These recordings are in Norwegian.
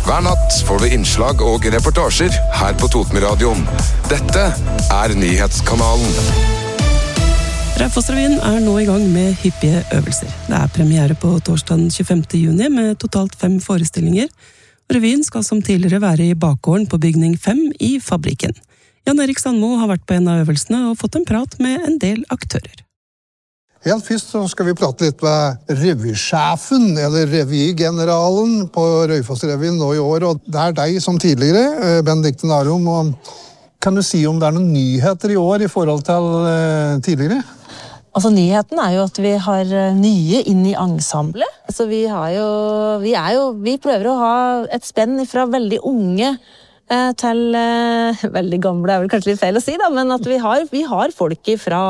Hver natt får du innslag og reportasjer her på Totenradioen. Dette Nyhetskanalen. Raufoss-revyen nå i gang med hyppige øvelser. Det premiere på torsdag 25. juni med totalt 5 forestillinger. Revyen skal som tidligere være i bakgården på bygning 5 i Fabrikken. Jan Erik Sandmo har vært på en av øvelsene og fått en prat med en del aktører. Helt først så skal vi prate litt med revysjefen, eller revygeneralen på Raufoss-revyen nå i år, og det deg som tidligere, Benedikte Narum. Og kan du si om det noen nyheter i år i forhold til tidligere? Altså, nyheten jo at vi har nye inn i ensemblet. Altså, vi prøver å ha et spenn fra veldig unge til veldig gamle, vel kanskje litt feil å si da, men at vi har folk fra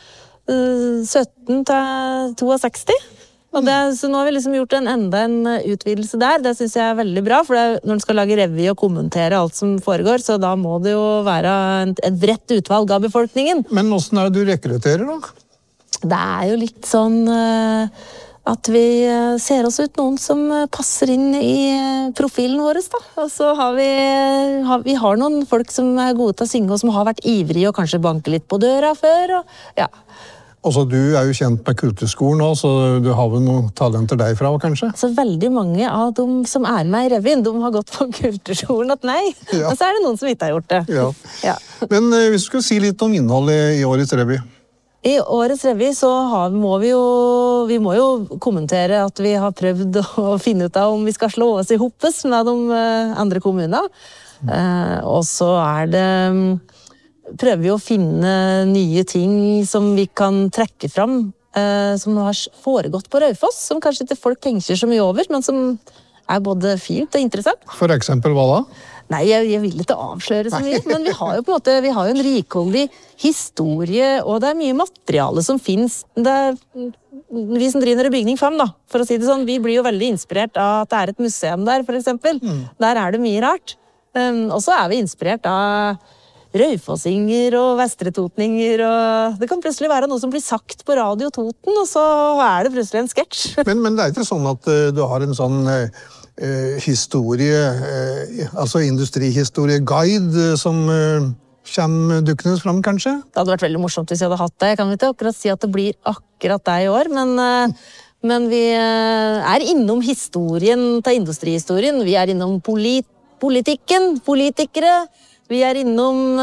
17 til 62. Og så nå har vi liksom gjort enda en utvidelse der. Det synes jeg veldig bra, for når du skal lage revy og kommentere alt som foregår, så da må det jo være et bredt utvalg av befolkningen. Men hvordan det du rekrutterer da? Det jo litt sånn at vi ser oss ut noen som passer inn i profilen vår da. Og så har vi noen folk som gode til å synge og som har vært ivrige og kanskje banke litt på døra før. Og ja. Og så du jo kjent med kulturskolen også, så du har vel noen talenter derfra kanskje? Så veldig mange av dem som med i revyen, de har gått på kulturskolen at nei. Ja. Og så det noen som ikke har gjort det. Ja. Ja. Men hvis du skal si litt om innholdet i årets revy? I årets revy så må vi jo kommentere at vi har prøvd å finne ut av om vi skal slå oss i hoppes med de andre kommunene. Og så prøver vi å finne nye ting som vi kan trekke fram, som har foregått på Raufoss, som kanskje ikke folk tenker så mye over, men som både fint og interessant. For eksempel hva da? Nei, jeg vil ikke avsløre så mye, men vi har jo på en måte en rikholdig historie, og det mye materiale som finnes. Vi som driver bygning 5 da, for å si det sånn, vi blir jo veldig inspirert av at det et museum der, for eksempel. Der det mye rart. Og så vi inspirert av raufossinger og vestretotninger, og det kan plutselig være noe som blir sagt på Radio Toten, og så det plutselig en sketsj. Men det ikke sånn at du har en sånn historie, altså industrihistorie-guide som kommer dukkende fram, kanskje? Det hadde vært veldig morsomt hvis jeg hadde hatt det. Jeg kan ikke akkurat si at det blir akkurat det i år, men vi innom historien til industrihistorien. Vi innom politikken, politikere. Vi innom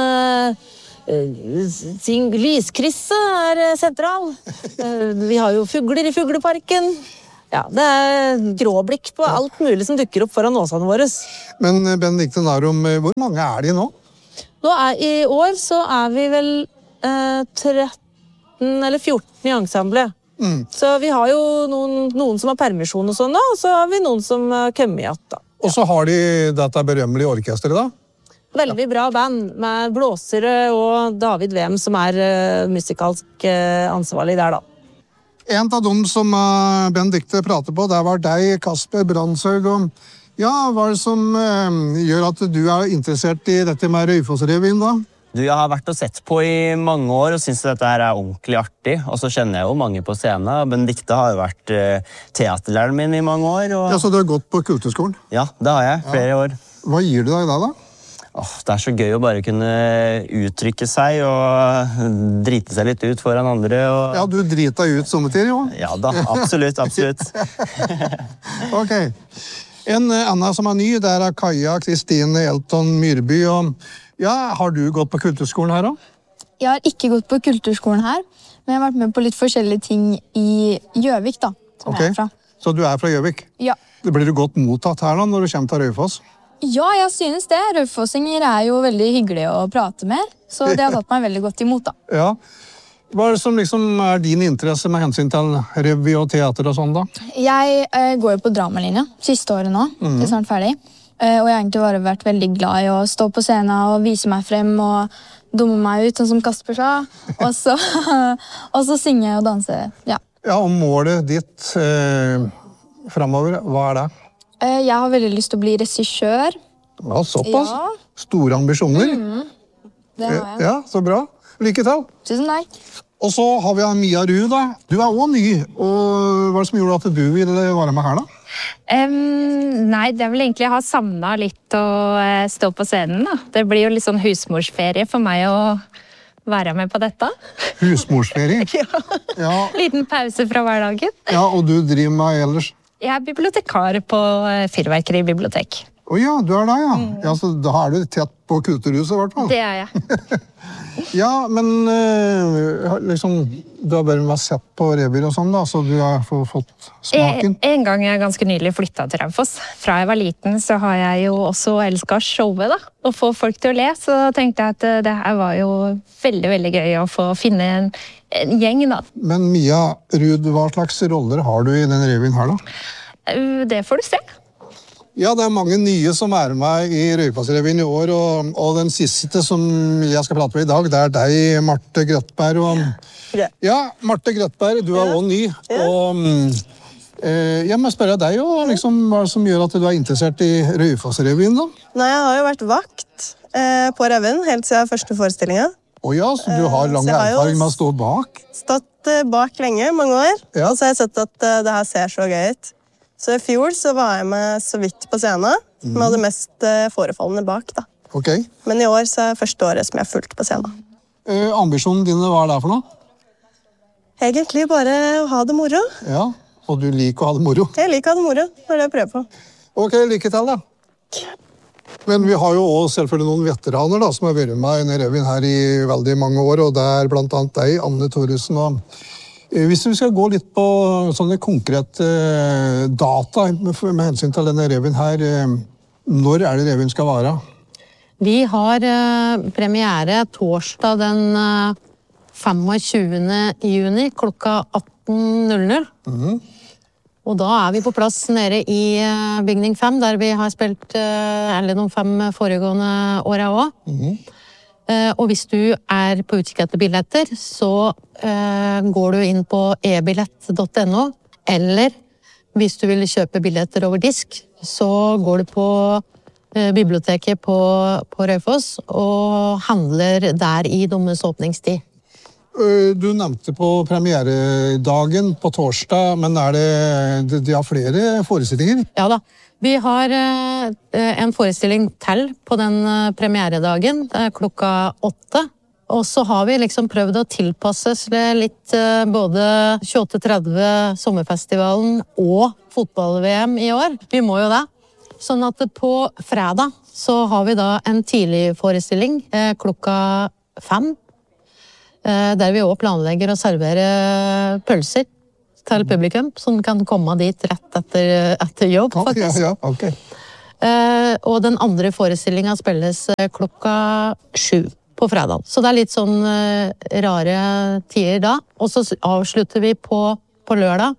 lyskrysset sentral. Vi har jo fugler i fugleparken. Ja, det gråblikk på alt mulig som dukker opp foran åsene våre. Men Benedikte Narum, hvor mange de nå? Nå i år så vi vel 13 eller 14 i ensemblet. Så vi har jo noen som har permisjon og sånn da, og så har vi noen som kommer igjen da. Ja. Og så har de dette berømmelige orkestret da? Veldig bra band med blåsere og David Wem som musikalsk ansvarlig der da. En av dem som Benedikte prater på, det var deg, Kasper Brandshaug. Ja, hva det som gjør at du interessert i dette med Raufoss-revyen da? Jeg har vært og sett på i mange år og synes dette ordentlig artig. Og så kjenner jeg jo mange på scenen. Benedikte har jo vært teaterlæreren min i mange år. Og... Ja, så du har gått på kulturskolen? Ja, det har jeg. Flere år. Hva gir det deg da? Det så gøy å bare kunne uttrykke seg og drite seg litt ut foran andre. Og... Ja, du driter ut sommertid, jo. Ja da, absolutt, absolutt. Ok. En annen som ny, det Kaja Kristine Elton Myrby. Og, ja, har du gått på kulturskolen her da? Jeg har ikke gått på kulturskolen her, men jeg har vært med på litt forskjellige ting i Gjøvik da, som jeg fra. Så du fra Gjøvik? Ja. Blir du godt mottatt her da, når du kommer til Raufoss? Ja, jeg synes det. Raufossinger jo veldig hyggelig å prate med, så det har tatt meg veldig godt imot da. Ja. Hva det som liksom din interesse med hensyn til revy og teater og sånn da? Jeg går jo på dramalinja siste året nå, det snart ferdig. Og jeg har egentlig bare vært veldig glad i å stå på scenen og vise meg frem og dumme meg ut, sånn som Kasper sa. Og så synge og danse, ja. Ja, og målet ditt fremover, hva det? Jeg har veldig lyst til å bli regissør. Ja, såpass. Ja. Store ambisjoner. Det har jeg. Ja, så bra. Lykke til. Tusen takk. Og så har vi Mia Ruud da. Du også ny, og hva det som gjorde at du ville være med her da? Nei, det vel egentlig jeg har savnet litt å stå på scenen, da. Det blir jo litt sånn husmorsferie for meg å være med på dette. Husmorsferie? Ja. Liten pause fra hverdagen. Ja, og du driver med ellers? Jeg er bibliotekar på Fyrverkeri bibliotek. Ja, du er der, ja. Ja, så da er du tett på kulturhuset, I hvert fall. Det er jeg. Ja, men liksom, du har bare sett på revyer og sånn da, så du har fått smaken. En gang jeg ganske nylig flyttet til Raufoss. Fra jeg var liten så har jeg jo også elsket showet da, og få folk til å le, så tenkte jeg at det her var jo veldig, veldig gøy å få finne en gjeng da. Men Mia Ruud, hva slags roller har du I den revyen her da? Det får du se. Ja, det mange nye som med I Raufoss-revyen I år, og den siste som jeg skal prate med I dag, det deg, Marte Grøtberg. Ja, Marte Grøtberg, du også ny, og jeg må spørre deg jo, liksom, hva som gjør at du interessert I Raufoss-revyen da? Nei, jeg har jo vært vakt på revyen, helt siden første forestillingen. Ja, så du har lang erfaring med å stå bak? Stått bak lenge, mange år, og så har jeg sett at det her ser så gøy ut. Så I fjor så var jeg med så vidt på scenen, men hadde mest forefallende bak da. Ok. Men I år så det første året som jeg har fulgt på scenen. Ambisjonen dine, hva det for noe? Egentlig bare å ha det moro. Ja, og du liker å ha det moro? Jeg liker å ha det moro, det det jeg prøver på. Ok, lykke til da. Men vi har jo også selvfølgelig noen veteraner da, som har vært med I denne revyen her I veldig mange år, og det blant annet deg, Anne Thoresen og Hvis vi skal gå litt på sånne konkrete data med hensyn til denne revyen her, når det revyen skal være? Vi har premiere torsdag den 25. juni klokka 18:00. Og da vi på plass nede I bygning 5, der vi har spilt de 5 foregående årene også. Og hvis du på utkikk etter billetter, så går du inn på ebillett.no, eller hvis du vil kjøpe billetter over disk, så går du på biblioteket på Raufoss og handler der I deres åpningstid. Du nevnte på premieredagen på torsdag, men de har flere forestillinger? Ja da. Vi har en forestilling til på den premieredagen, klokka 8. Og så har vi liksom prøvd å tilpasse litt både 28-30 sommerfestivalen og fotball-VM I år. Vi må jo det. Sånn at på fredag så har vi da en tidlig forestilling klokka 5. Der vi også planlegger å servere pølser til publikum, som kan komme dit rett etter jobb, faktisk. Ja, ok. Og den andre forestillingen spilles klokka 7 på fredag. Så det litt sånn rare tider da. Og så avslutter vi på lørdag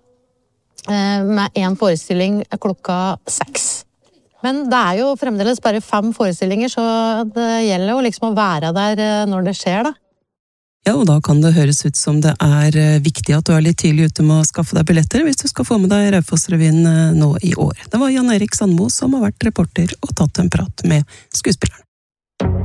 med en forestilling klokka 6. Men det jo fremdeles bare 5 forestillinger, så det gjelder jo liksom å være der når det skjer da. Ja, og da kan det høres ut som det viktig at du litt tidlig ute med å skaffe deg billetter hvis du skal få med deg Raufoss-revyen nå I år. Det var Jan Erik Sandmo som har vært reporter og tatt en prat med skuespilleren.